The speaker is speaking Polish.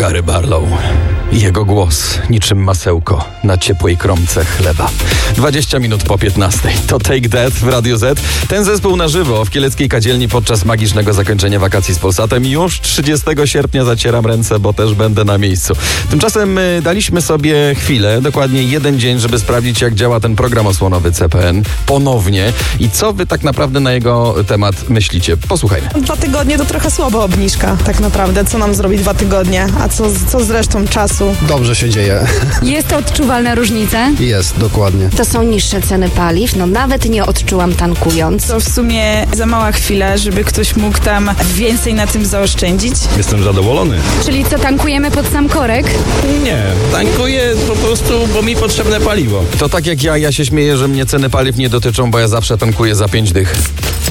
Gary Barlow. Jego głos niczym masełko na ciepłej kromce chleba. 20 minut po 15. To Take That w Radio Z. Ten zespół na żywo w kieleckiej kadzielni podczas magicznego zakończenia wakacji z Polsatem. Już 30 sierpnia zacieram ręce, bo też będę na miejscu. Tymczasem daliśmy sobie chwilę, dokładnie jeden dzień, żeby sprawdzić, jak działa ten program osłonowy CPN ponownie i co wy tak naprawdę na jego temat myślicie. Posłuchajmy. 2 tygodnie to trochę słaba obniżka, tak naprawdę. Co nam zrobi 2 tygodnie? A co z resztą czasu? Dobrze się dzieje. Jest odczuwalna różnica? Jest, dokładnie. To są niższe ceny paliw, nawet nie odczułam tankując. To w sumie za mała chwila, żeby ktoś mógł tam więcej na tym zaoszczędzić. Jestem zadowolony. Czyli co, tankujemy pod sam korek? Nie, tankuję po prostu, bo mi potrzebne paliwo. To tak jak ja się śmieję, że mnie ceny paliw nie dotyczą, bo ja zawsze tankuję za 5 dych.